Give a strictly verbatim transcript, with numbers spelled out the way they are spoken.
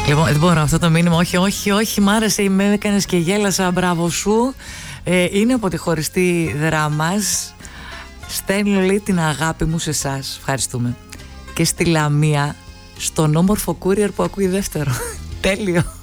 Λοιπόν, δεν μπορώ αυτό το μήνυμα. Όχι, όχι, όχι. Μ' άρεσε, με έκανες και γέλασα. Μπράβο σου. Ε, είναι από τη χωριστή Δράμας. Στέλνω, λέει, την αγάπη μου σε εσάς. Ευχαριστούμε. Και στη Λαμία, στον όμορφο courier που ακούει δεύτερο. Τέλειο.